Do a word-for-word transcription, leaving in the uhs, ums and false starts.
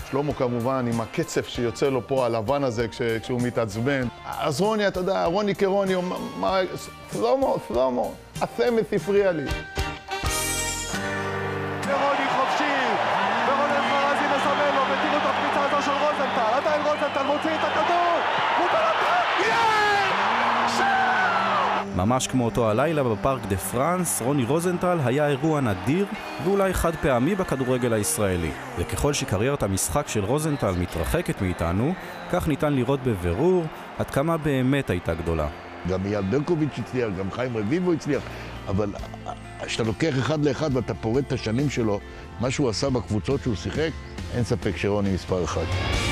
שלמה כמובן, עם הקצף שיוצא לו פה, הלבן הזה, כש, כשהוא מתעצבן. אז רוני, אתה יודע, רוני כרוני, מה... שלמה, שלמה, הסמס הפריע לי. ורוני חופשי, ורונן פרזי מסמן לו, ותראו את הקפיצה הזו של רוזנטל, עדיין רוזנטל מוציא את הכדור, הוא בלטה, יש! שער! ממש כמו אותו הלילה בפארק דה פרנס, רוני רוזנטל היה אירוע נדיר ואולי חד פעמי בכדורגל הישראלי. וככל שקריירת המשחק של רוזנטל מתרחקת מאיתנו, כך ניתן לראות בבירור עד כמה באמת הייתה גדולה. גם אייל ברקוביץ' הצליח, גם חיים רביבו הצליח, אבל כשאתה לוקח אחד לאחד ואתה פורט את השנים שלו, מה שהוא עשה בקבוצות שהוא שיחק, אין ספק שרוני מספר אחד.